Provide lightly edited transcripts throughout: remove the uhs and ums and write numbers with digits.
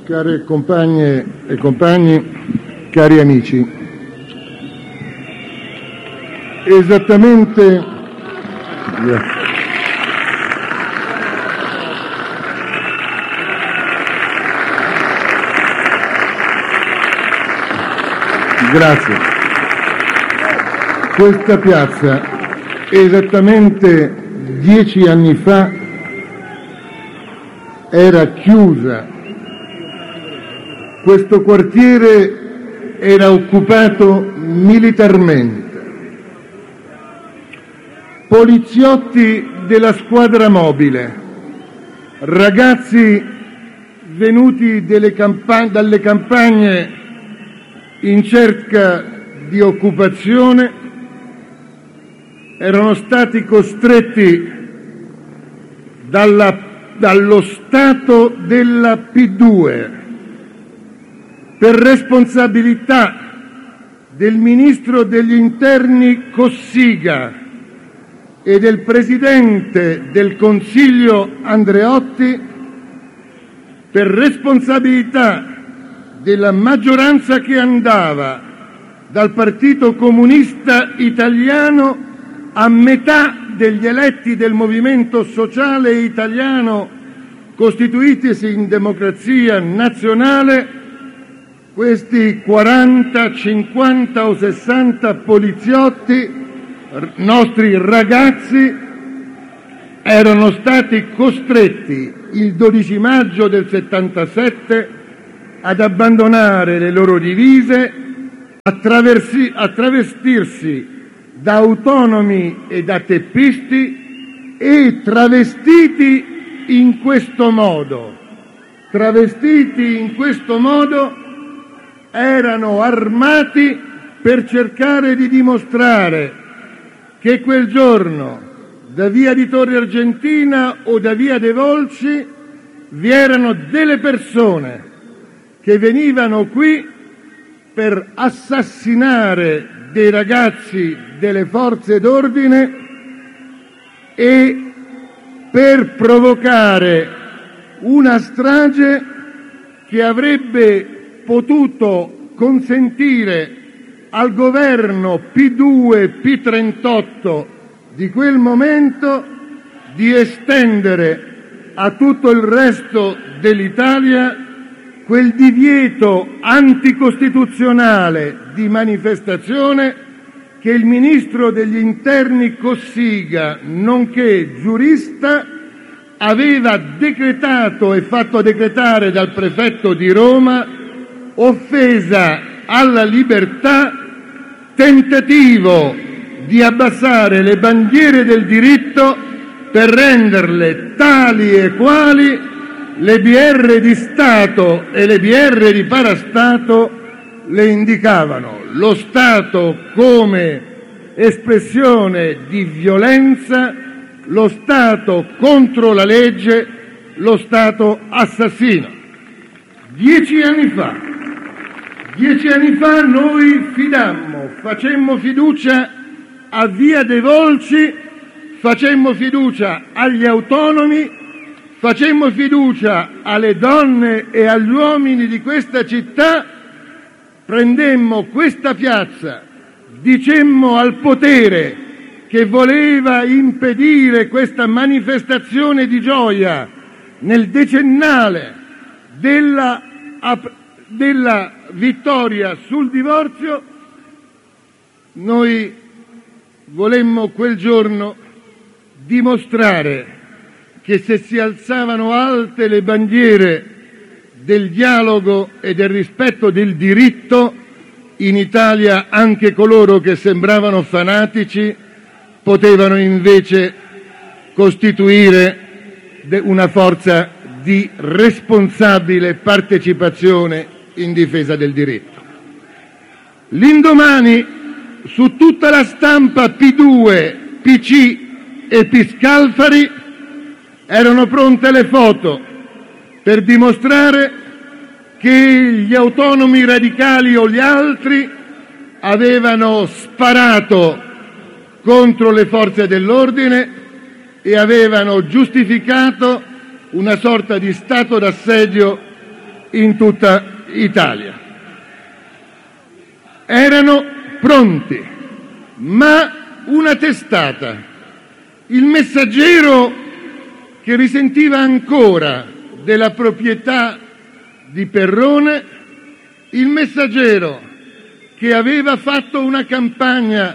care compagne e compagni, cari amici, esattamente grazie. Questa piazza esattamente 10 anni fa era chiusa. Questo quartiere era occupato militarmente. Poliziotti della squadra mobile, ragazzi venuti dalle campagne in cerca di occupazione erano stati costretti dallo Stato della P2 per responsabilità del Ministro degli Interni Cossiga e del Presidente del Consiglio Andreotti, per responsabilità della maggioranza che andava dal Partito Comunista Italiano a metà degli eletti del Movimento Sociale Italiano costituitisi in democrazia nazionale, questi 40, 50 o 60 poliziotti, nostri ragazzi, erano stati costretti il 12 maggio del 77 ad abbandonare le loro divise, a travestirsi da autonomi e da teppisti e travestiti in questo modo erano armati per cercare di dimostrare che quel giorno da via di Torre Argentina o da via dei Volsci vi erano delle persone che venivano qui per assassinare dei ragazzi delle forze d'ordine e per provocare una strage che avrebbe potuto consentire al governo P2, P38 di quel momento di estendere a tutto il resto dell'Italia quel divieto anticostituzionale di manifestazione che il Ministro degli Interni Cossiga, nonché giurista, aveva decretato e fatto decretare dal prefetto di Roma, offesa alla libertà, tentativo di abbassare le bandiere del diritto per renderle tali e quali le BR di Stato e le BR di parastato le indicavano. Lo Stato come espressione di violenza, lo Stato contro la legge, lo Stato assassino. 10 anni fa noi facemmo fiducia a via dei Volsci, facemmo fiducia agli autonomi, facemmo fiducia alle donne e agli uomini di questa città, prendemmo questa piazza, dicemmo al potere che voleva impedire questa manifestazione di gioia nel decennale della vittoria sul divorzio, noi volemmo quel giorno dimostrare che se si alzavano alte le bandiere del dialogo e del rispetto del diritto, in Italia anche coloro che sembravano fanatici potevano invece costituire una forza di responsabile partecipazione in difesa del diritto. L'indomani, su tutta la stampa P2, PC e Piscalfari erano pronte le foto per dimostrare che gli autonomi radicali o gli altri avevano sparato contro le forze dell'ordine e avevano giustificato una sorta di stato d'assedio in tutta Italia. Erano pronti, ma una testata, Il Messaggero, che risentiva ancora della proprietà di Perrone, Il Messaggero che aveva fatto una campagna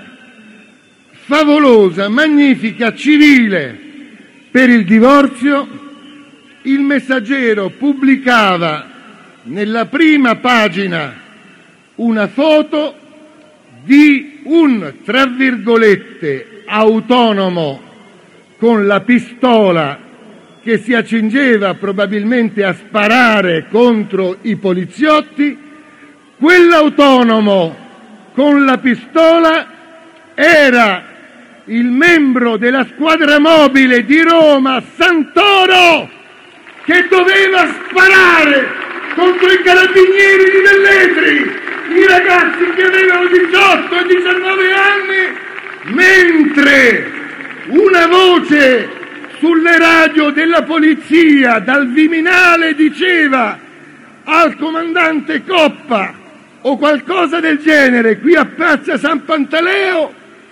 favolosa, magnifica, civile per il divorzio, Il Messaggero pubblicava nella prima pagina una foto di un, tra virgolette, autonomo con la pistola che si accingeva probabilmente a sparare contro i poliziotti. Quell'autonomo con la pistola era il membro della squadra mobile di Roma, Santoro, che doveva sparare contro i carabinieri di Velletri, i ragazzi che avevano 18 e 19 anni, mentre una voce sulle radio della polizia dal Viminale diceva al comandante Coppa o qualcosa del genere qui a Piazza San Pantaleo: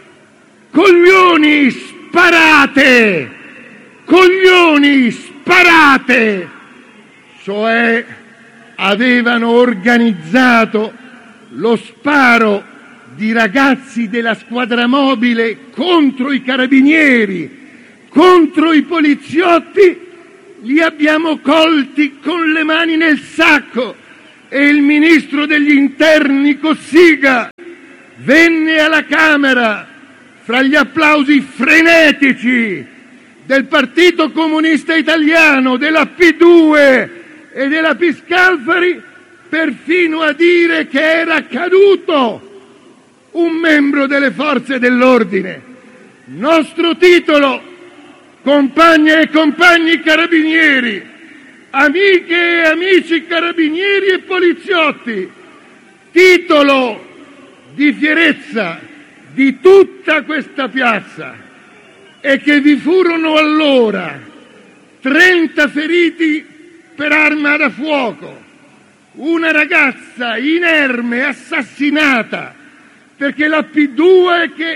coglioni, sparate! Coglioni, sparate! Cioè avevano organizzato lo sparo di ragazzi della squadra mobile contro i carabinieri, contro i poliziotti. Li abbiamo colti con le mani nel sacco e il ministro degli interni Cossiga venne alla Camera fra gli applausi frenetici del Partito Comunista Italiano, della P2 e della Piscalfari, perfino a dire che era caduto un membro delle forze dell'ordine. Nostro titolo: compagne e compagni carabinieri, amiche e amici carabinieri e poliziotti, titolo di fierezza di tutta questa piazza, è che vi furono allora 30 feriti per arma da fuoco, una ragazza inerme assassinata perché la P2 che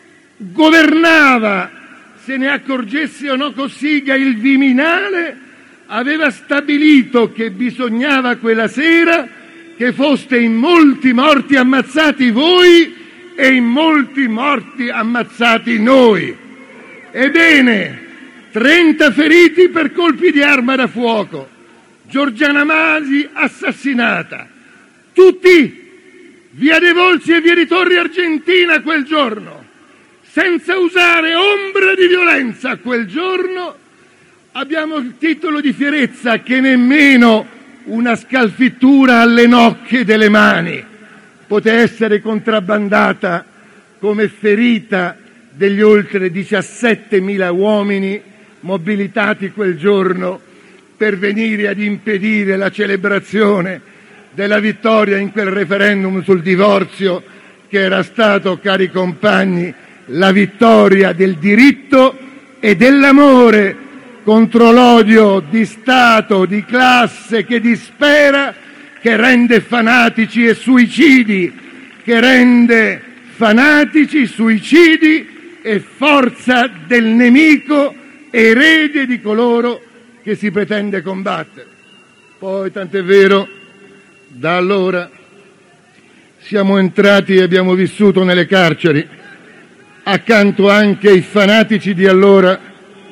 governava, se ne accorgesse o no Cossiga, il Viminale aveva stabilito che bisognava quella sera che foste in molti morti ammazzati voi e in molti morti ammazzati noi. Ebbene, 30 feriti per colpi di arma da fuoco, Giorgiana Masi assassinata, tutti via De Volsi e via di Torri Argentina quel giorno, senza usare ombra di violenza. Quel giorno abbiamo il titolo di fierezza che nemmeno una scalfittura alle nocche delle mani poté essere contrabbandata come ferita degli oltre 17.000 uomini mobilitati quel giorno per venire ad impedire la celebrazione della vittoria in quel referendum sul divorzio che era stato, cari compagni, la vittoria del diritto e dell'amore contro l'odio di Stato, di classe che dispera, che rende fanatici e suicidi, che rende fanatici, suicidi e forza del nemico, erede di coloro che si pretende combattere. Poi, tant'è vero, da allora siamo entrati e abbiamo vissuto nelle carceri, accanto anche ai fanatici di allora,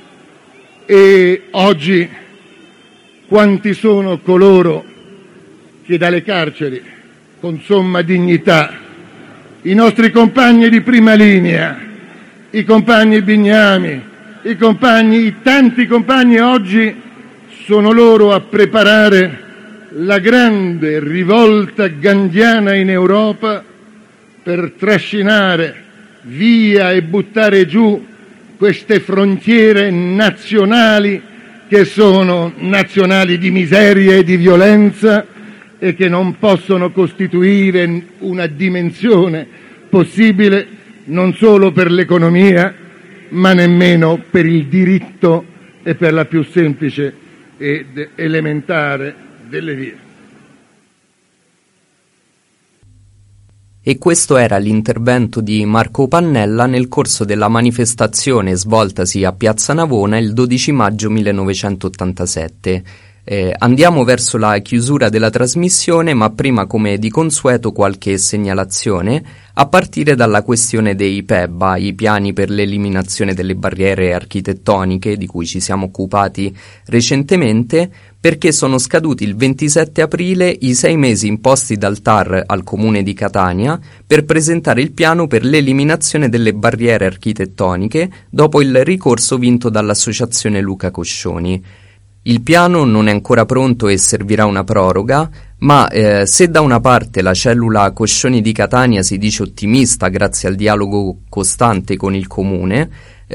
e oggi quanti sono coloro che dalle carceri, con somma dignità, i nostri compagni di prima linea, i compagni Bignami, i tanti compagni oggi sono loro a preparare la grande rivolta gandhiana in Europa per trascinare via e buttare giù queste frontiere nazionali che sono nazionali di miseria e di violenza e che non possono costituire una dimensione possibile non solo per l'economia, ma nemmeno per il diritto e per la più semplice ed elementare delle vie. E questo era l'intervento di Marco Pannella nel corso della manifestazione svoltasi a Piazza Navona il 12 maggio 1987. Andiamo verso la chiusura della trasmissione, ma prima, come di consueto, qualche segnalazione a partire dalla questione dei PEBA, i piani per l'eliminazione delle barriere architettoniche, di cui ci siamo occupati recentemente, perché sono scaduti il 27 aprile i 6 mesi imposti dal TAR al Comune di Catania per presentare il piano per l'eliminazione delle barriere architettoniche dopo il ricorso vinto dall'Associazione Luca Coscioni. Il piano non è ancora pronto e servirà una proroga, ma se da una parte la cellula Coscioni di Catania si dice ottimista grazie al dialogo costante con il Comune,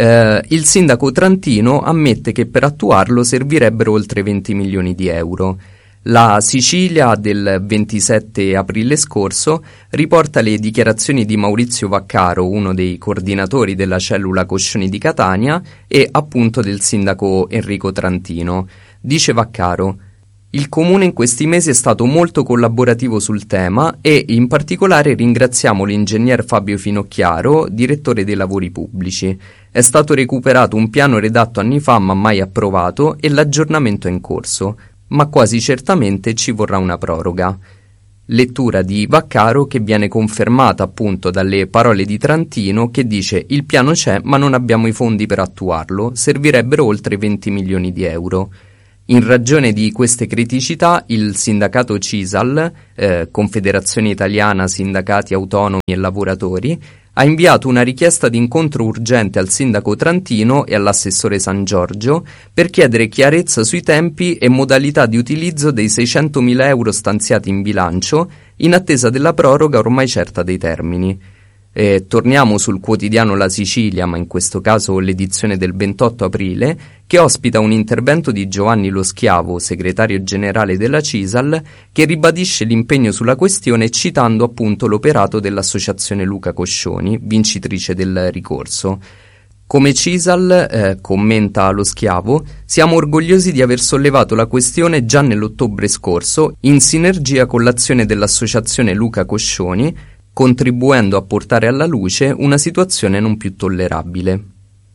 il sindaco trantino ammette che per attuarlo servirebbero oltre 20 milioni di euro. La Sicilia del 27 aprile scorso riporta le dichiarazioni di Maurizio Vaccaro, uno dei coordinatori della cellula Coscioni di Catania e appunto del sindaco Enrico Trantino. Dice Vaccaro: il Comune in questi mesi è stato molto collaborativo sul tema e in particolare ringraziamo l'ingegner Fabio Finocchiaro, direttore dei lavori pubblici. È stato recuperato un piano redatto anni fa ma mai approvato e l'aggiornamento è in corso, ma quasi certamente ci vorrà una proroga. Lettura di Vaccaro che viene confermata appunto dalle parole di Trantino, che dice: il piano c'è ma non abbiamo i fondi per attuarlo, servirebbero oltre 20 milioni di euro. In ragione di queste criticità, il sindacato CISAL, Confederazione Italiana Sindacati Autonomi e Lavoratori, ha inviato una richiesta di incontro urgente al sindaco Trantino e all'assessore San Giorgio per chiedere chiarezza sui tempi e modalità di utilizzo dei 600.000 euro stanziati in bilancio in attesa della proroga ormai certa dei termini. Torniamo sul quotidiano La Sicilia, ma in questo caso l'edizione del 28 aprile, che ospita un intervento di Giovanni Lo Schiavo, segretario generale della CISAL, che ribadisce l'impegno sulla questione citando appunto l'operato dell'Associazione Luca Coscioni, vincitrice del ricorso. Come CISAL, commenta Lo Schiavo, siamo orgogliosi di aver sollevato la questione già nell'ottobre scorso in sinergia con l'azione dell'Associazione Luca Coscioni, contribuendo a portare alla luce una situazione non più tollerabile.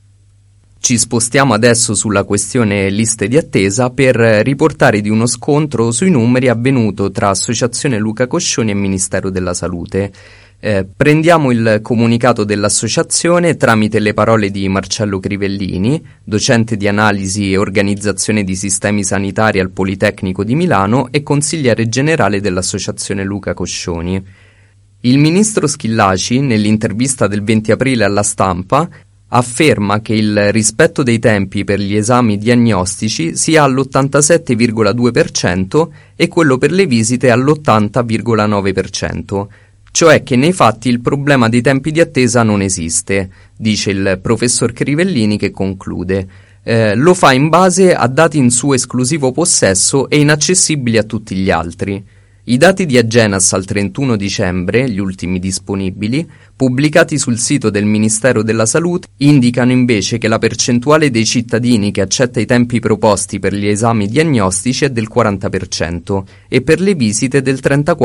Ci spostiamo adesso sulla questione liste di attesa per riportare di uno scontro sui numeri avvenuto tra Associazione Luca Coscioni e Ministero della Salute. Prendiamo il comunicato dell'associazione tramite le parole di Marcello Crivellini, docente di analisi e organizzazione di sistemi sanitari al Politecnico di Milano e consigliere generale dell'Associazione Luca Coscioni. Il ministro Schillaci, nell'intervista del 20 aprile alla Stampa, afferma che il rispetto dei tempi per gli esami diagnostici sia all'87,2% e quello per le visite all'80,9%, cioè che nei fatti il problema dei tempi di attesa non esiste, dice il professor Crivellini, che conclude: lo fa in base a dati in suo esclusivo possesso e inaccessibili a tutti gli altri. I dati di Agenas al 31 dicembre, gli ultimi disponibili, pubblicati sul sito del Ministero della Salute, indicano invece che la percentuale dei cittadini che accetta i tempi proposti per gli esami diagnostici è del 40% e per le visite del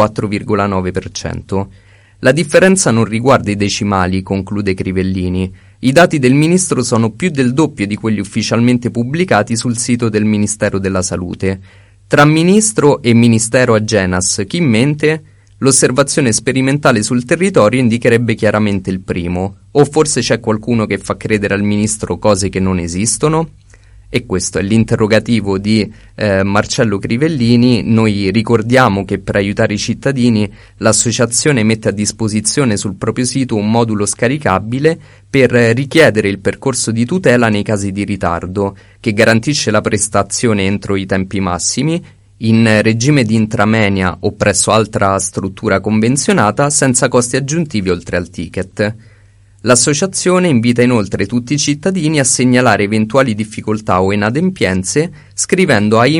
34,9%. La differenza non riguarda i decimali, conclude Crivellini. I dati del Ministro sono più del doppio di quelli ufficialmente pubblicati sul sito del Ministero della Salute. Tra Ministro e Ministero Agenas, chi mente? L'osservazione sperimentale sul territorio indicherebbe chiaramente il primo, o forse c'è qualcuno che fa credere al Ministro cose che non esistono? E questo è l'interrogativo di Marcello Crivellini. Noi ricordiamo che per aiutare i cittadini l'associazione mette a disposizione sul proprio sito un modulo scaricabile per richiedere il percorso di tutela nei casi di ritardo, che garantisce la prestazione entro i tempi massimi, in regime di intramenia o presso altra struttura convenzionata, senza costi aggiuntivi oltre al ticket. L'associazione invita inoltre tutti i cittadini a segnalare eventuali difficoltà o inadempienze scrivendo a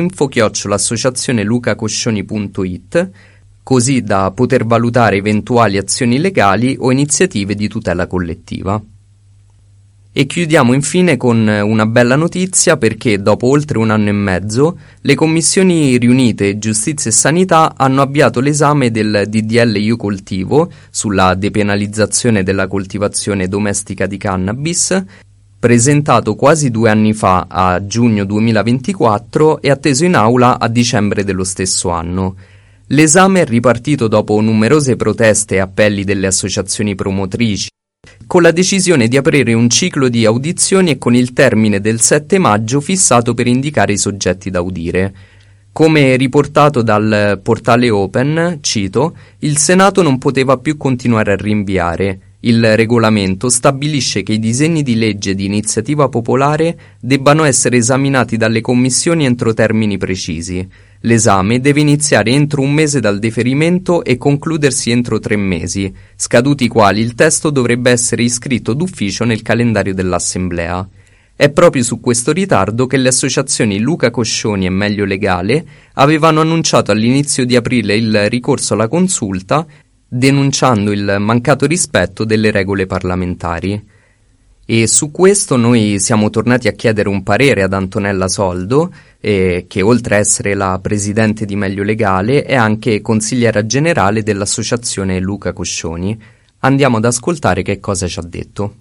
info@associazionelucacoscioni.it, così da poter valutare eventuali azioni legali o iniziative di tutela collettiva. E chiudiamo infine con una bella notizia, perché dopo oltre 1 anno e mezzo le commissioni riunite Giustizia e Sanità hanno avviato l'esame del DDL Io Coltivo sulla depenalizzazione della coltivazione domestica di cannabis, presentato quasi 2 anni fa, a giugno 2024, e atteso in aula a dicembre dello stesso anno. L'esame è ripartito dopo numerose proteste e appelli delle associazioni promotrici, con la decisione di aprire un ciclo di audizioni e con il termine del 7 maggio fissato per indicare i soggetti da udire. Come riportato dal portale Open, cito, il Senato non poteva più continuare a rinviare. Il regolamento stabilisce che i disegni di legge di iniziativa popolare debbano essere esaminati dalle commissioni entro termini precisi. L'esame deve iniziare entro 1 mese dal deferimento e concludersi entro 3 mesi, scaduti i quali il testo dovrebbe essere iscritto d'ufficio nel calendario dell'Assemblea. È proprio su questo ritardo che le associazioni Luca Coscioni e Meglio Legale avevano annunciato all'inizio di aprile il ricorso alla consulta, denunciando il mancato rispetto delle regole parlamentari. E su questo noi siamo tornati a chiedere un parere ad Antonella Soldo, che oltre a essere la presidente di Meglio Legale è anche consigliera generale dell'associazione Luca Coscioni. Andiamo ad ascoltare che cosa ci ha detto.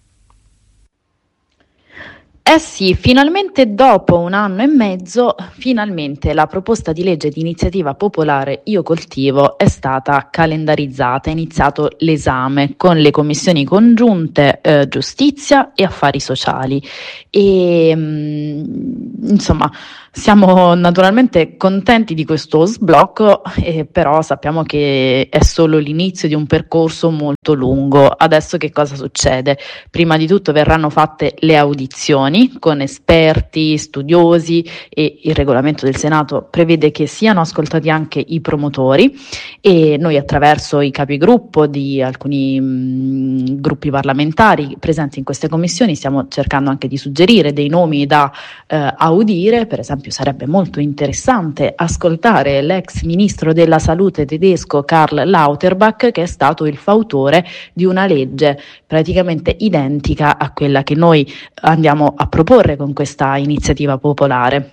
Eh sì, finalmente dopo 1 anno e mezzo, finalmente la proposta di legge di iniziativa popolare Io Coltivo è stata calendarizzata, è iniziato l'esame con le commissioni congiunte Giustizia e Affari Sociali e insomma siamo naturalmente contenti di questo sblocco, però sappiamo che è solo l'inizio di un percorso molto lungo. Adesso che cosa succede? Prima di tutto verranno fatte le audizioni con esperti, studiosi, e il regolamento del Senato prevede che siano ascoltati anche i promotori, e noi attraverso i capigruppo di alcuni gruppi parlamentari presenti in queste commissioni stiamo cercando anche di suggerire dei nomi da audire. Per esempio sarebbe molto interessante ascoltare l'ex ministro della salute tedesco Karl Lauterbach, che è stato il fautore di una legge praticamente identica a quella che noi andiamo a proporre con questa iniziativa popolare.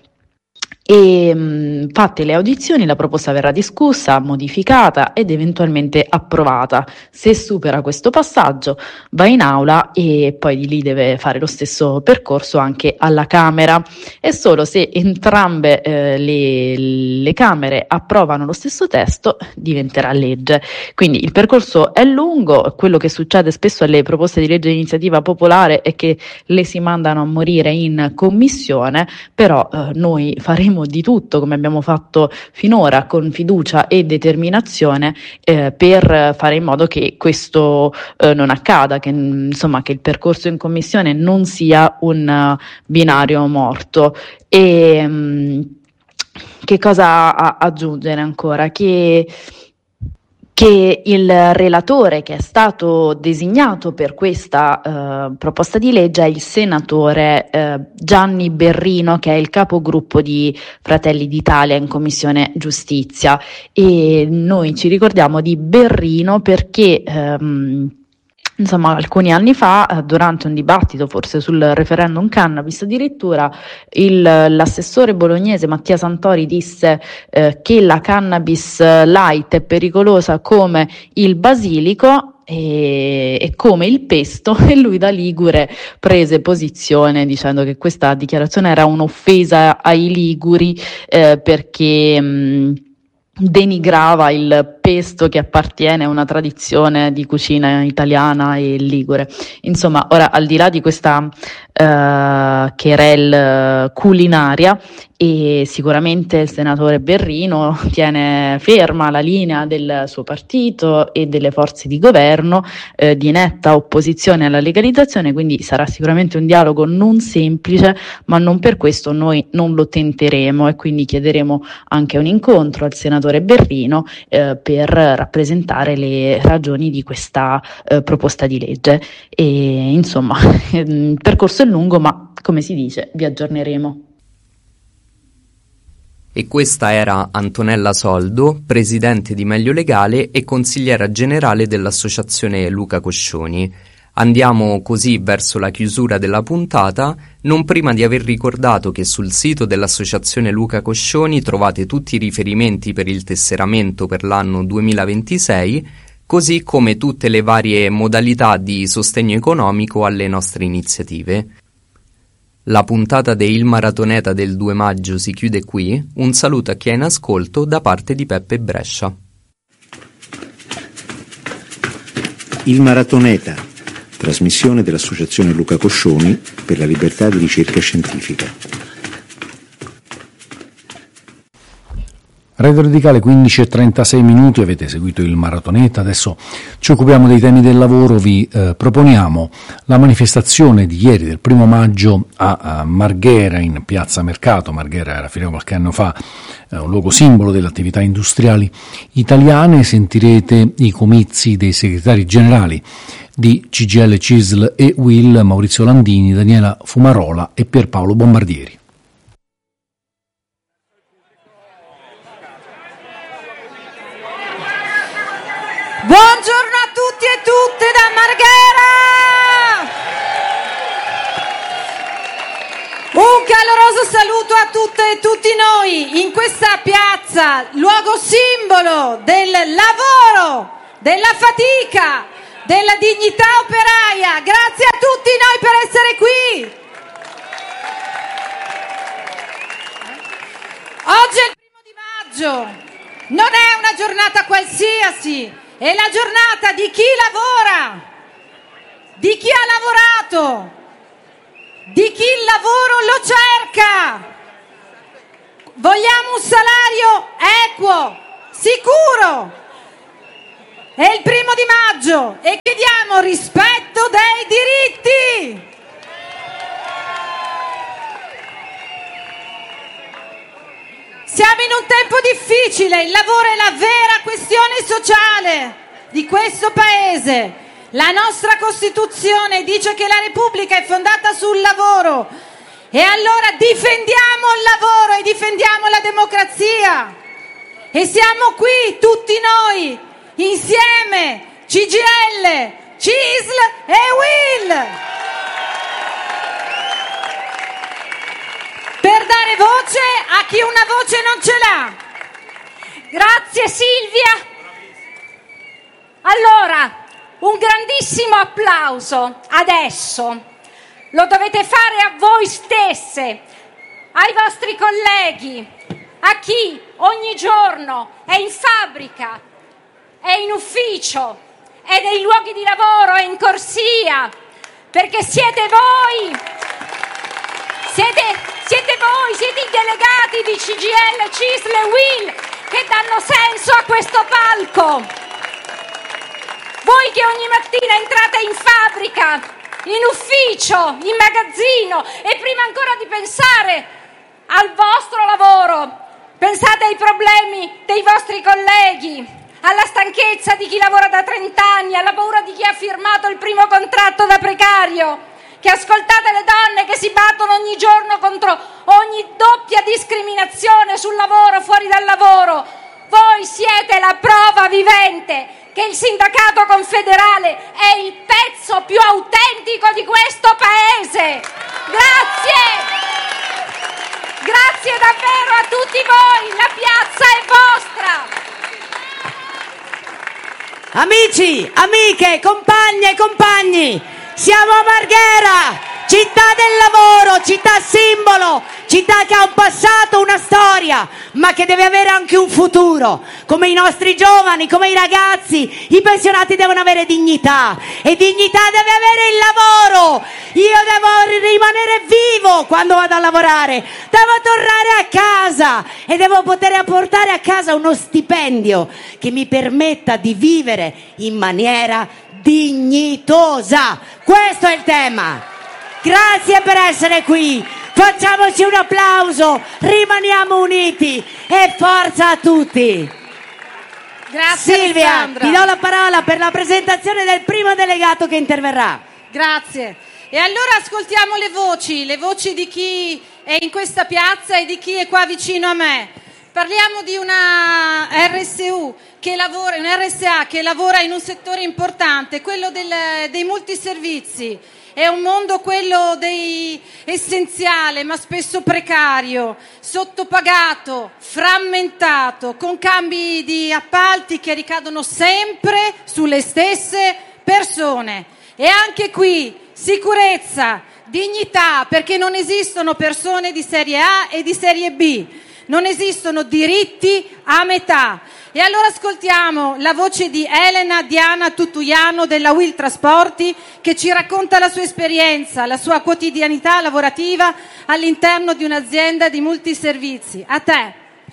E fatte le audizioni la proposta verrà discussa, modificata ed eventualmente approvata. Se supera questo passaggio va in aula e poi di lì deve fare lo stesso percorso anche alla Camera, e solo se entrambe le Camere approvano lo stesso testo diventerà legge. Quindi il percorso è lungo. Quello che succede spesso alle proposte di legge di iniziativa popolare è che le si mandano a morire in commissione, però noi faremo di tutto, come abbiamo fatto finora, con fiducia e determinazione, per fare in modo che questo non accada, che insomma che il percorso in commissione non sia un binario morto. E che cosa aggiungere ancora? Che il relatore che è stato designato per questa proposta di legge è il senatore Gianni Berrino, che è il capogruppo di Fratelli d'Italia in Commissione Giustizia, e noi ci ricordiamo di Berrino perché insomma, alcuni anni fa, durante un dibattito forse sul referendum cannabis, addirittura l'assessore bolognese Mattia Santori disse che la cannabis light è pericolosa come il basilico e come il pesto, e lui da ligure prese posizione dicendo che questa dichiarazione era un'offesa ai liguri, perché denigrava il pesto, che appartiene a una tradizione di cucina italiana e ligure. Insomma, ora, al di là di questa querel culinaria, e sicuramente il senatore Berrino tiene ferma la linea del suo partito e delle forze di governo di netta opposizione alla legalizzazione, quindi sarà sicuramente un dialogo non semplice, ma non per questo noi non lo tenteremo, e quindi chiederemo anche un incontro al senatore Berrino per rappresentare le ragioni di questa proposta di legge. E insomma, il percorso è lungo, ma come si dice, vi aggiorneremo. E questa era Antonella Soldo, presidente di Meglio Legale e consigliera generale dell'associazione Luca Coscioni. Andiamo così verso la chiusura della puntata, non prima di aver ricordato che sul sito dell'Associazione Luca Coscioni trovate tutti i riferimenti per il tesseramento per l'anno 2026, così come tutte le varie modalità di sostegno economico alle nostre iniziative. La puntata de Il Maratoneta del 2 maggio si chiude qui. Un saluto a chi è in ascolto da parte di Peppe Brescia. Il Maratoneta, trasmissione dell'Associazione Luca Coscioni per la libertà di ricerca scientifica. Radio Radicale 15:36, avete seguito il Maratoneta, adesso ci occupiamo dei temi del lavoro, vi proponiamo la manifestazione di ieri del 1 maggio a Marghera in Piazza Mercato. Marghera era fino a qualche anno fa un luogo simbolo delle attività industriali italiane. Sentirete i comizi dei segretari generali di CGIL, CISL e UIL, Maurizio Landini, Daniela Fumarola e Pierpaolo Bombardieri. Buongiorno a tutti e tutte da Marghera! Un caloroso saluto a tutte e tutti noi in questa piazza, luogo simbolo del lavoro, della fatica, della dignità operaia. Grazie a tutti noi per essere qui. Oggi è il 1 di maggio, non è una giornata qualsiasi. È la giornata di chi lavora, di chi ha lavorato, di chi il lavoro lo cerca. Vogliamo un salario equo, sicuro. È il 1 di maggio e chiediamo rispetto dei diritti. Siamo in un tempo difficile, il lavoro è la vera questione sociale di questo Paese. La nostra Costituzione dice che la Repubblica è fondata sul lavoro e allora difendiamo il lavoro e difendiamo la democrazia. E siamo qui tutti noi, insieme, CGIL, CISL e UIL. Per dare voce a chi una voce non ce l'ha. Grazie Silvia. Allora, un grandissimo applauso adesso lo dovete fare a voi stesse, ai vostri colleghi, a chi ogni giorno è in fabbrica, è in ufficio, è nei luoghi di lavoro, è in corsia, perché siete voi. Siete i delegati di CGIL, CISL e UIL che danno senso a questo palco. Voi che ogni mattina entrate in fabbrica, in ufficio, in magazzino e prima ancora di pensare al vostro lavoro, pensate ai problemi dei vostri colleghi, alla stanchezza di chi lavora da 30 anni, alla paura di chi ha firmato il primo contratto da precario. Che ascoltate le donne che si battono ogni giorno contro ogni doppia discriminazione sul lavoro, fuori dal lavoro. Voi siete la prova vivente che il sindacato confederale è il pezzo più autentico di questo Paese. Grazie! Grazie davvero a tutti voi, la piazza è vostra! Amici, amiche, compagne e compagni, siamo a Marghera, città del lavoro, città simbolo, città che ha un passato, una storia, ma che deve avere anche un futuro. Come i nostri giovani, come i ragazzi, i pensionati devono avere dignità e dignità deve avere il lavoro. Io devo rimanere vivo quando vado a lavorare, devo tornare a casa e devo poter portare a casa uno stipendio che mi permetta di vivere in maniera dignitosa. Questo è il tema. Grazie per essere qui. Facciamoci un applauso, rimaniamo uniti e forza a tutti. Grazie Silvia, Alessandra. ti do la parola per la presentazione del primo delegato che interverrà. Grazie. E allora ascoltiamo le voci di chi è in questa piazza e di chi è qua vicino a me. Parliamo di una RSA che lavora in un settore importante, quello dei multiservizi. È un mondo, quello essenziale, ma spesso precario, sottopagato, frammentato, con cambi di appalti che ricadono sempre sulle stesse persone. E anche qui sicurezza, dignità, perché non esistono persone di serie A e di serie B. Non esistono diritti a metà. E allora ascoltiamo la voce di Elena Diana Tuttuiano della Will Trasporti, che ci racconta la sua esperienza, la sua quotidianità lavorativa all'interno di un'azienda di multiservizi. A te.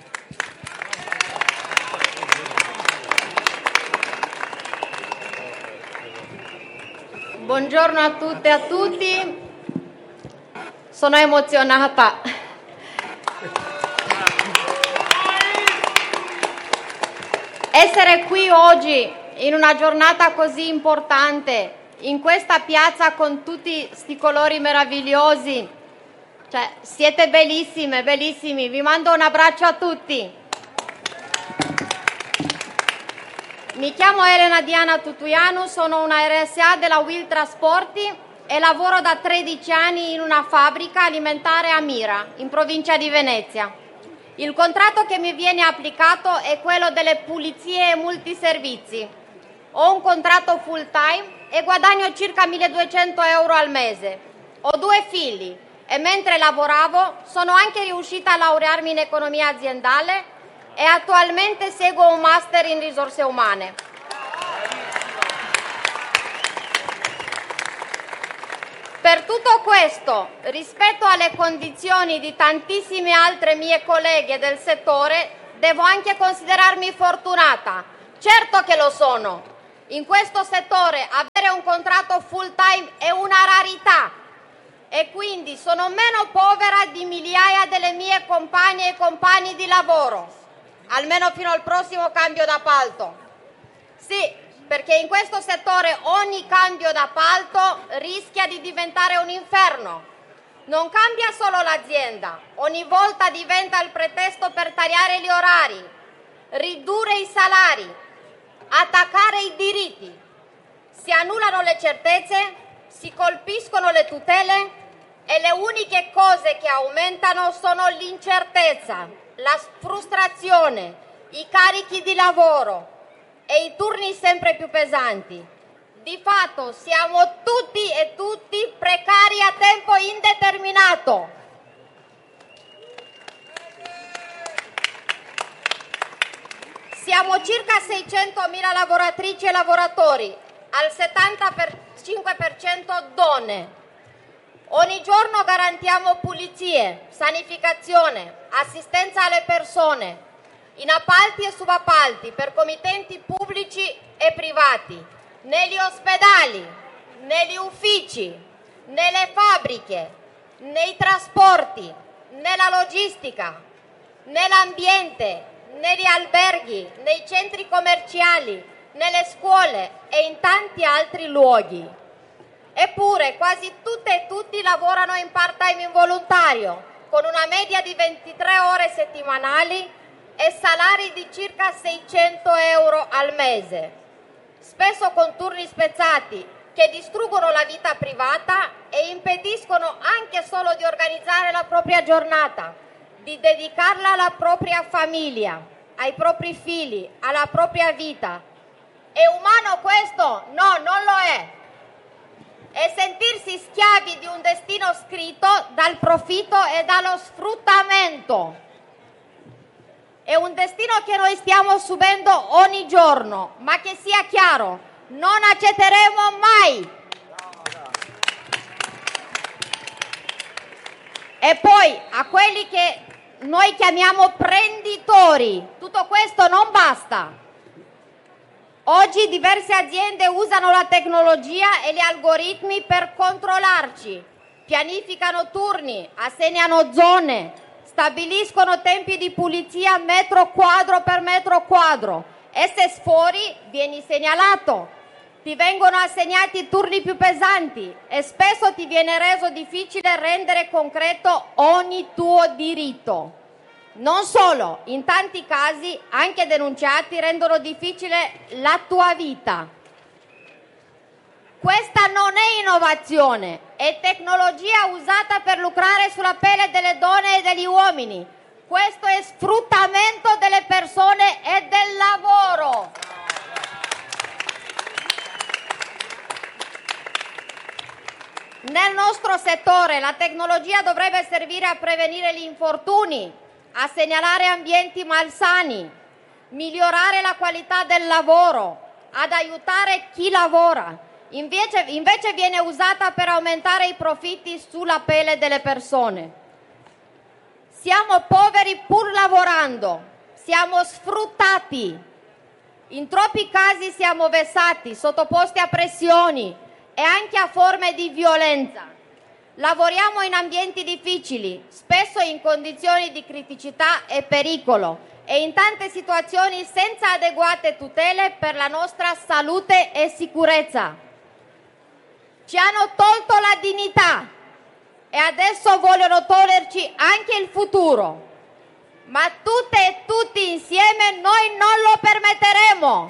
Buongiorno a tutte e a tutti. Sono emozionata. Essere qui oggi in una giornata così importante, in questa piazza con tutti sti colori meravigliosi, cioè siete bellissime, bellissimi, vi mando un abbraccio a tutti. Mi chiamo Elena Diana Tuttuiano, sono una RSA della Will Trasporti e lavoro da 13 anni in una fabbrica alimentare a Mira, in provincia di Venezia. Il contratto che mi viene applicato è quello delle pulizie e multiservizi. Ho un contratto full time e guadagno circa 1.200 euro al mese. Ho 2 figli e mentre lavoravo sono anche riuscita a laurearmi in economia aziendale e attualmente seguo un master in risorse umane. Per tutto questo, rispetto alle condizioni di tantissime altre mie colleghe del settore, devo anche considerarmi fortunata. Certo che lo sono. In questo settore avere un contratto full time è una rarità e quindi sono meno povera di migliaia delle mie compagne e compagni di lavoro, almeno fino al prossimo cambio d'appalto. Sì, perché in questo settore ogni cambio d'appalto rischia di diventare un inferno. Non cambia solo l'azienda, ogni volta diventa il pretesto per tagliare gli orari, ridurre i salari, attaccare i diritti. Si annullano le certezze, si colpiscono le tutele e le uniche cose che aumentano sono l'incertezza, la frustrazione, i carichi di lavoro e i turni sempre più pesanti. Di fatto siamo tutti e tutti precari a tempo indeterminato. Siamo circa 600.000 lavoratrici e lavoratori, al 75% donne. Ogni giorno garantiamo pulizie, sanificazione, assistenza alle persone, in appalti e subappalti per committenti pubblici e privati, negli ospedali, negli uffici, nelle fabbriche, nei trasporti, nella logistica, nell'ambiente, negli alberghi, nei centri commerciali, nelle scuole e in tanti altri luoghi. Eppure quasi tutte e tutti lavorano in part-time involontario, con una media di 23 ore settimanali e salari di circa 600 euro al mese, spesso con turni spezzati che distruggono la vita privata e impediscono anche solo di organizzare la propria giornata, di dedicarla alla propria famiglia, ai propri figli, alla propria vita. È umano questo? No, non lo è. È sentirsi schiavi di un destino scritto dal profitto e dallo sfruttamento. È un destino che noi stiamo subendo ogni giorno, ma che sia chiaro, non accetteremo mai. E poi a quelli che noi chiamiamo prenditori, tutto questo non basta. Oggi diverse aziende usano la tecnologia e gli algoritmi per controllarci, pianificano turni, assegnano zone, stabiliscono tempi di pulizia metro quadro per metro quadro e se sfori vieni segnalato. Ti vengono assegnati turni più pesanti e spesso ti viene reso difficile rendere concreto ogni tuo diritto. Non solo, in tanti casi, anche denunciati, rendono difficile la tua vita. Questa non è innovazione, è tecnologia usata per lucrare sulla pelle delle donne e degli uomini. Questo è sfruttamento delle persone e del lavoro. Nel nostro settore la tecnologia dovrebbe servire a prevenire gli infortuni, a segnalare ambienti malsani, migliorare la qualità del lavoro, ad aiutare chi lavora. Invece viene usata per aumentare i profitti sulla pelle delle persone. Siamo poveri pur lavorando, siamo sfruttati. In troppi casi siamo vessati, sottoposti a pressioni e anche a forme di violenza. Lavoriamo in ambienti difficili, spesso in condizioni di criticità e pericolo e in tante situazioni senza adeguate tutele per la nostra salute e sicurezza. Ci hanno tolto la dignità e adesso vogliono toglierci anche il futuro. Ma tutte e tutti insieme noi non lo permetteremo.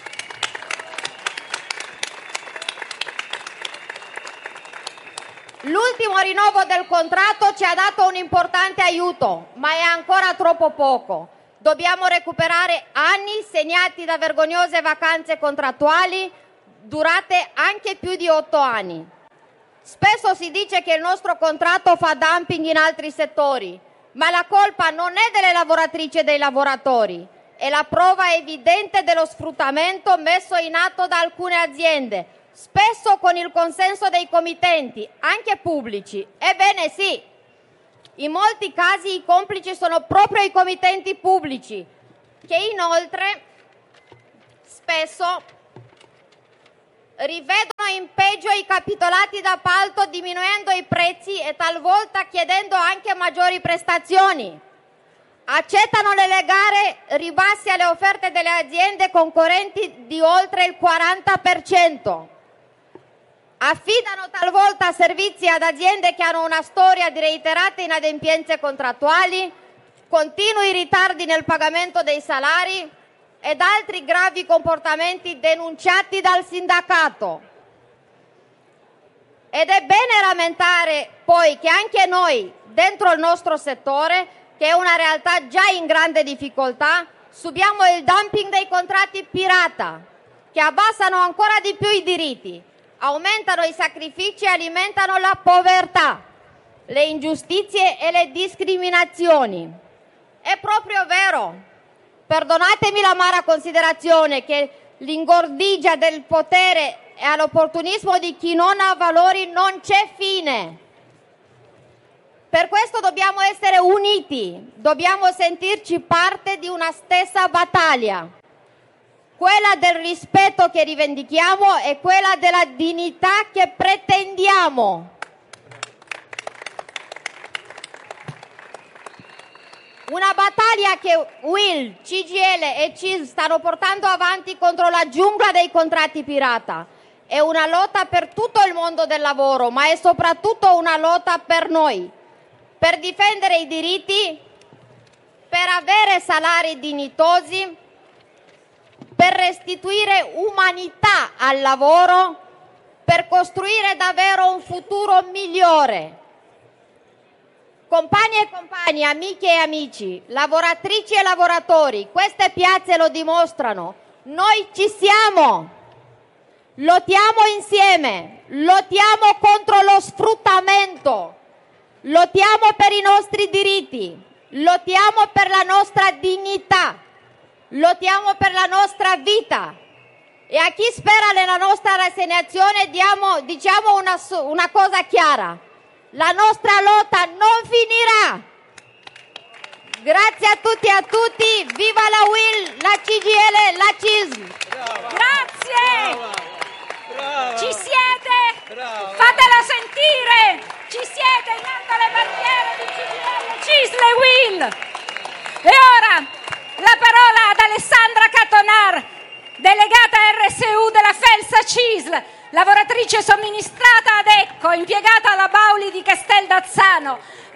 L'ultimo rinnovo del contratto ci ha dato un importante aiuto, ma è ancora troppo poco. Dobbiamo recuperare anni segnati da vergognose vacanze contrattuali durate anche più di 8 anni. Spesso si dice che il nostro contratto fa dumping in altri settori, ma la colpa non è delle lavoratrici e dei lavoratori, è la prova evidente dello sfruttamento messo in atto da alcune aziende, spesso con il consenso dei committenti, anche pubblici. Ebbene sì, in molti casi i complici sono proprio i committenti pubblici, che inoltre spesso rivedono in peggio i capitolati d'appalto diminuendo i prezzi e talvolta chiedendo anche maggiori prestazioni. Accettano nelle gare ribassi alle offerte delle aziende concorrenti di oltre il 40%. Affidano talvolta servizi ad aziende che hanno una storia di reiterate inadempienze contrattuali, continui ritardi nel pagamento dei salari ed altri gravi comportamenti denunciati dal sindacato. Ed è bene rammentare poi che anche noi, dentro il nostro settore, che è una realtà già in grande difficoltà, subiamo il dumping dei contratti pirata, che abbassano ancora di più i diritti, aumentano i sacrifici e alimentano la povertà, le ingiustizie e le discriminazioni. È proprio vero. Perdonatemi l'amara considerazione che l'ingordigia del potere e all'opportunismo di chi non ha valori non c'è fine. Per questo dobbiamo essere uniti, dobbiamo sentirci parte di una stessa battaglia, quella del rispetto che rivendichiamo e quella della dignità che pretendiamo. Una battaglia che UIL, CGIL e CISL stanno portando avanti contro la giungla dei contratti pirata. È una lotta per tutto il mondo del lavoro, ma è soprattutto una lotta per noi, per difendere i diritti, per avere salari dignitosi, per restituire umanità al lavoro, per costruire davvero un futuro migliore. Compagni e compagni, amiche e amici, lavoratrici e lavoratori, queste piazze lo dimostrano. Noi ci siamo, lottiamo insieme, lottiamo contro lo sfruttamento, lottiamo per i nostri diritti, lottiamo per la nostra dignità, lottiamo per la nostra vita. E a chi spera nella nostra rassegnazione diciamo una cosa chiara. La nostra lotta non finirà. Grazie a tutti e a tutti. Viva la UIL, la CGIL, la CISL. Grazie. Brava. Ci siete? Brava. Fatela sentire. Ci siete in alto alle bandiere di CGIL, CISL e UIL. E ora la parola ad Alessandra Catonar, delegata RSU della Felsa CISL, lavoratrice somministrata ad Ecco, impiegata alla Bauli di Casteldazzano,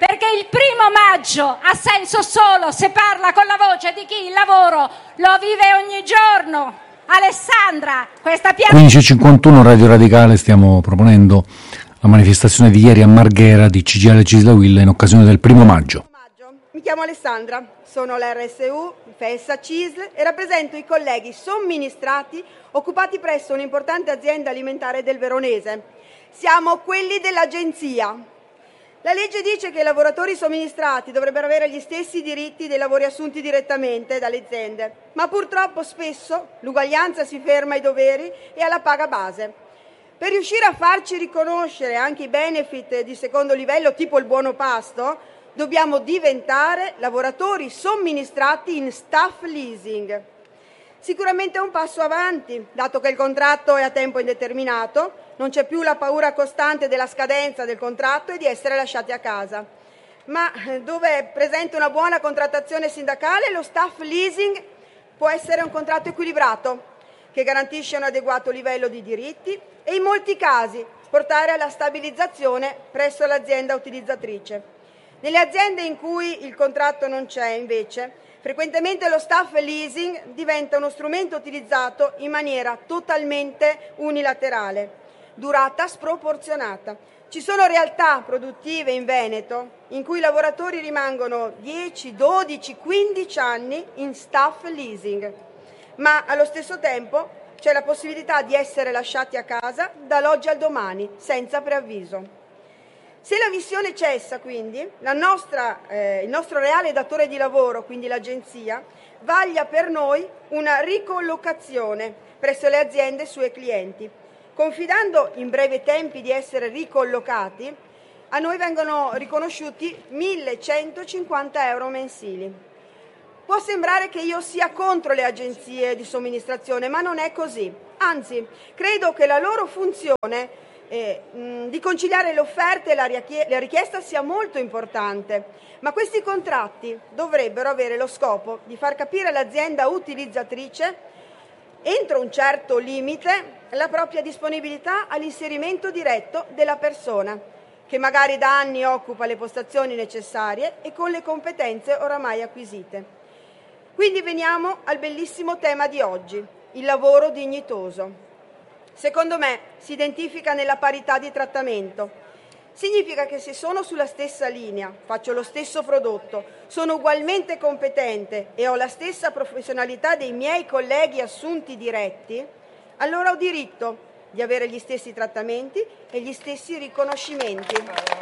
perché il 1° maggio ha senso solo se parla con la voce di chi il lavoro lo vive ogni giorno. Alessandra, questa 15.51 Radio Radicale, stiamo proponendo la manifestazione di ieri a Marghera di CGIL Cisla-UIL in occasione del 1° maggio. Mi chiamo Alessandra, sono la RSU, FESA, CISL e rappresento i colleghi somministrati occupati presso un'importante azienda alimentare del Veronese. Siamo quelli dell'agenzia. La legge dice che i lavoratori somministrati dovrebbero avere gli stessi diritti dei lavori assunti direttamente dalle aziende, ma purtroppo spesso l'uguaglianza si ferma ai doveri e alla paga base. Per riuscire a farci riconoscere anche i benefit di secondo livello, tipo il buono pasto, dobbiamo diventare lavoratori somministrati in staff leasing. Sicuramente è un passo avanti, dato che il contratto è a tempo indeterminato, non c'è più la paura costante della scadenza del contratto e di essere lasciati a casa. Ma dove è presente una buona contrattazione sindacale, lo staff leasing può essere un contratto equilibrato, che garantisce un adeguato livello di diritti e in molti casi portare alla stabilizzazione presso l'azienda utilizzatrice. Nelle aziende in cui il contratto non c'è, invece, frequentemente lo staff leasing diventa uno strumento utilizzato in maniera totalmente unilaterale, durata sproporzionata. Ci sono realtà produttive in Veneto in cui i lavoratori rimangono 10, 12, 15 anni in staff leasing, ma allo stesso tempo c'è la possibilità di essere lasciati a casa dall'oggi al domani, senza preavviso. Se la missione cessa, quindi, il nostro reale datore di lavoro, quindi l'agenzia, vaglia per noi una ricollocazione presso le aziende sue clienti. Confidando in breve tempi di essere ricollocati, a noi vengono riconosciuti 1.150 euro mensili. Può sembrare che io sia contro le agenzie di somministrazione, ma non è così. Anzi, credo che la loro funzione di conciliare l'offerta e la richiesta sia molto importante, ma questi contratti dovrebbero avere lo scopo di far capire all'azienda utilizzatrice, entro un certo limite, la propria disponibilità all'inserimento diretto della persona, che magari da anni occupa le postazioni necessarie e con le competenze oramai acquisite. Quindi veniamo al bellissimo tema di oggi, il lavoro dignitoso. Secondo me si identifica nella parità di trattamento. Significa che se sono sulla stessa linea, faccio lo stesso prodotto, sono ugualmente competente e ho la stessa professionalità dei miei colleghi assunti diretti, allora ho diritto di avere gli stessi trattamenti e gli stessi riconoscimenti.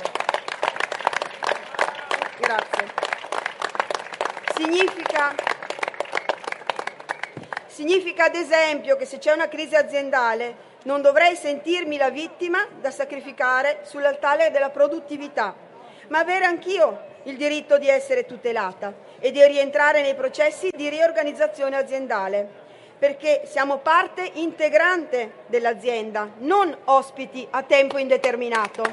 Grazie. Significa ad esempio che se c'è una crisi aziendale non dovrei sentirmi la vittima da sacrificare sull'altare della produttività, ma avere anch'io il diritto di essere tutelata e di rientrare nei processi di riorganizzazione aziendale, perché siamo parte integrante dell'azienda, non ospiti a tempo indeterminato.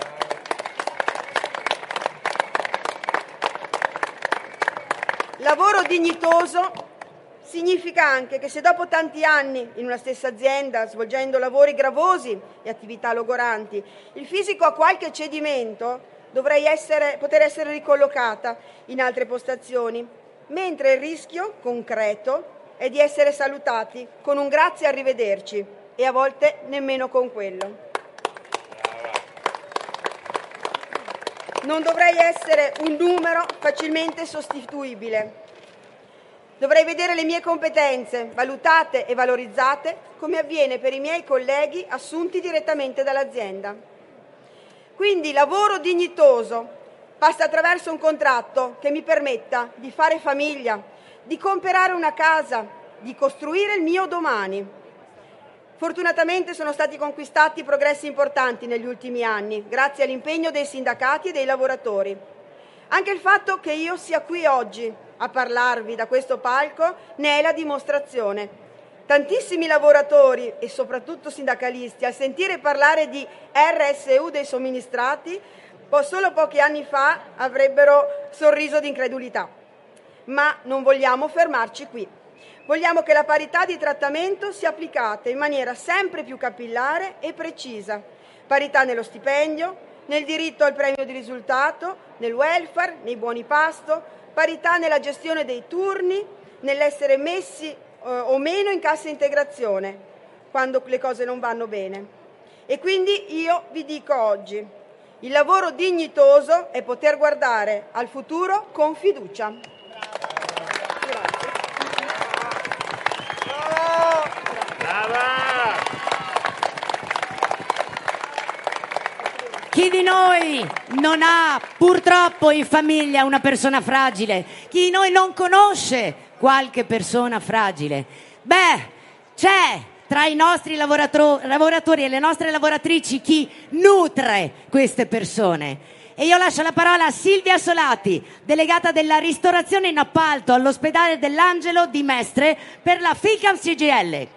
Lavoro dignitoso significa anche che se dopo tanti anni in una stessa azienda, svolgendo lavori gravosi e attività logoranti, il fisico ha qualche cedimento, dovrei poter essere ricollocata in altre postazioni, mentre il rischio concreto è di essere salutati con un grazie e arrivederci e a volte nemmeno con quello. Non dovrei essere un numero facilmente sostituibile. Dovrei vedere le mie competenze valutate e valorizzate come avviene per i miei colleghi assunti direttamente dall'azienda. Quindi lavoro dignitoso passa attraverso un contratto che mi permetta di fare famiglia, di comprare una casa, di costruire il mio domani. Fortunatamente sono stati conquistati progressi importanti negli ultimi anni, grazie all'impegno dei sindacati e dei lavoratori. Anche il fatto che io sia qui oggi a parlarvi da questo palco ne è la dimostrazione. Tantissimi lavoratori e soprattutto sindacalisti, al sentire parlare di RSU dei somministrati, solo pochi anni fa avrebbero sorriso di incredulità. Ma non vogliamo fermarci qui. Vogliamo che la parità di trattamento sia applicata in maniera sempre più capillare e precisa. Parità nello stipendio, nel diritto al premio di risultato, nel welfare, nei buoni pasto, parità nella gestione dei turni, nell'essere messi o meno in cassa integrazione quando le cose non vanno bene. E quindi io vi dico oggi, il lavoro dignitoso è poter guardare al futuro con fiducia. Chi di noi non ha purtroppo in famiglia una persona fragile? Chi di noi non conosce qualche persona fragile? Beh, c'è tra i nostri lavoratori e le nostre lavoratrici chi nutre queste persone. E io lascio la parola a Silvia Solati, delegata della ristorazione in appalto all'ospedale dell'Angelo di Mestre per la Ficam CGIL.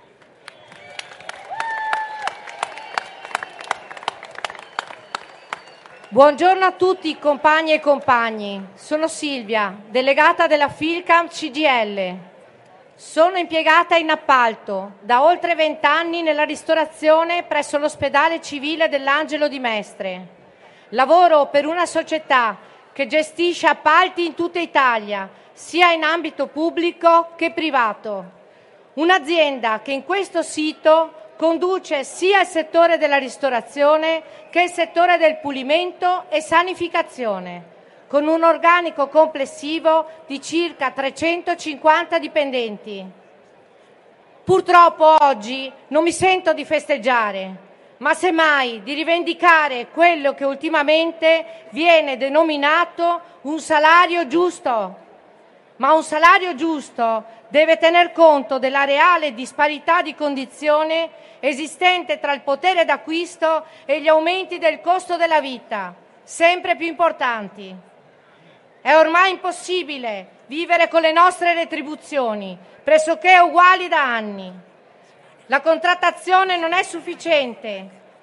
Buongiorno a tutti compagni e compagni, sono Silvia, delegata della Filcam CGIL. Sono impiegata in appalto da oltre 20 anni nella ristorazione presso l'ospedale civile dell'Angelo di Mestre. Lavoro per una società che gestisce appalti in tutta Italia, sia in ambito pubblico che privato. Un'azienda che in questo sito conduce sia il settore della ristorazione che il settore del pulimento e sanificazione, con un organico complessivo di circa 350 dipendenti. Purtroppo oggi non mi sento di festeggiare, ma semmai di rivendicare quello che ultimamente viene denominato un salario giusto. Ma un salario giusto deve tener conto della reale disparità di condizione esistente tra il potere d'acquisto e gli aumenti del costo della vita, sempre più importanti. È ormai impossibile vivere con le nostre retribuzioni, pressoché uguali da anni. La contrattazione non è sufficiente